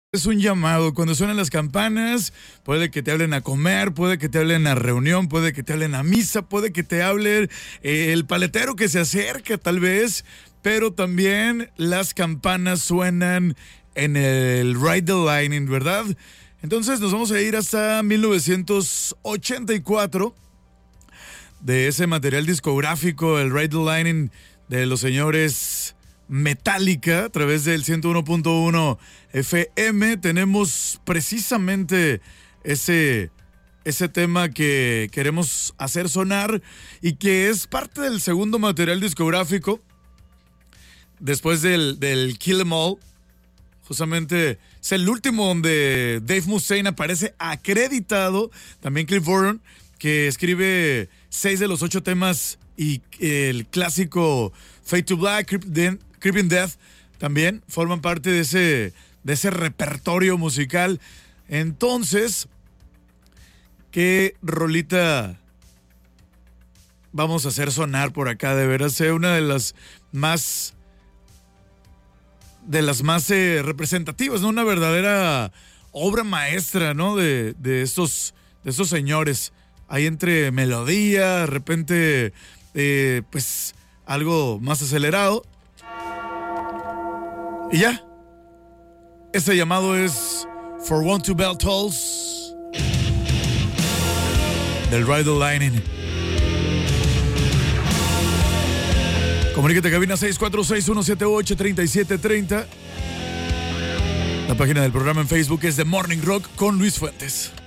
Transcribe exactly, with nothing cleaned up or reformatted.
Es un llamado. Cuando suenan las campanas, puede que te hablen a comer, puede que te hablen a reunión, puede que te hablen a misa, puede que te hable eh, el paletero que se acerca tal vez, pero también las campanas suenan en el Ride the Lightning, ¿verdad? Entonces nos vamos a ir hasta mil novecientos ochenta y cuatro de ese material discográfico, el Ride the Lightning de los señores Metallica, a través del ciento uno punto uno F M. Tenemos precisamente ese, ese tema que queremos hacer sonar y que es parte del segundo material discográfico después del, del Kill 'Em All. Justamente es el último donde Dave Mustaine aparece acreditado, también Cliff Burton, que escribe seis de los ocho temas, y el clásico Fade to Black, Creep, Creeping Death también forman parte de ese, de ese repertorio musical. Entonces, ¿qué rolita vamos a hacer sonar por acá? De veras, sea una de las más de las más eh, representativas, ¿no? Una verdadera obra maestra, ¿no? De, de estos de estos señores. Ahí entre melodía, de repente, eh, pues, algo más acelerado. Y ya, este llamado es For One Two Bell Tolls del Ride the Lightning. Comuníquete, cabina seis cuatro seis, uno siete ocho, tres siete tres cero. La página del programa en Facebook es The Morning Rock con Luis Fuentes.